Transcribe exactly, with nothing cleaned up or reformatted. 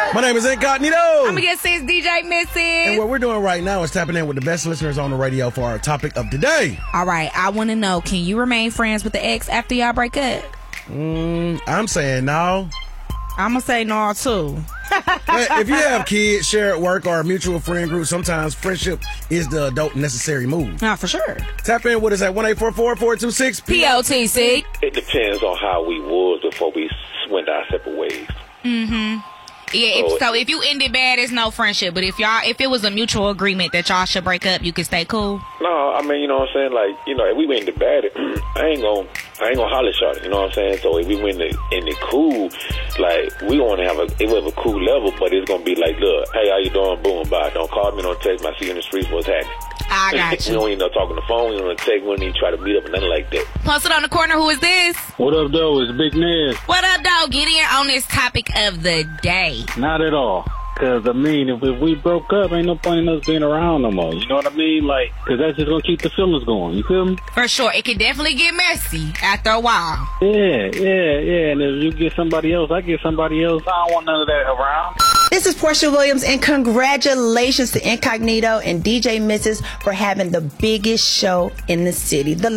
My name is Incognito. I'm gonna get sis D J Missy. And what we're doing right now is tapping in with the best listeners on the radio for our topic of the day. All right, I want to know, can you remain friends with the ex after y'all break up? Mm, I'm saying no. I'm gonna say no too. Hey, if you have kids, share at work, or a mutual friend group, sometimes friendship is the adult necessary move. Nah, for sure. Tap in with us at one eight four four, four two six, P O T C. It depends on how we was before we went our separate ways. Mm-hmm. Yeah, if, so if you ended bad, it's no friendship. But if y'all, if it was a mutual agreement that y'all should break up, you could stay cool. No, I mean, you know what I'm saying? Like, you know, if we went into bad, I ain't gonna, I ain't gonna holler at y'all. You know what I'm saying? So if we went in the, in the cool, like, we want to have a, it was a cool level, but it's gonna be like, look, hey, how you doing? Boom, bye. Don't call me, don't text me. I see you in the streets. What's happening? I got you. We don't even know talking on the phone. We don't text. We don't even try to meet up or nothing like that. Posted on the corner. Who is this? What up, though? It's Big Nez. What up, dog? Get in on this topic of the day. Not at all. Because, I mean, if, if we broke up, ain't no point in us being around no more. You know what I mean? Like, because that's just going to keep the feelings going. You feel me? For sure. It can definitely get messy after a while. Yeah, yeah, yeah. And if you get somebody else, I get somebody else. I don't want none of that around. This is Portia Williams, and congratulations to Incognito and D J Missus for having the biggest show in the city. The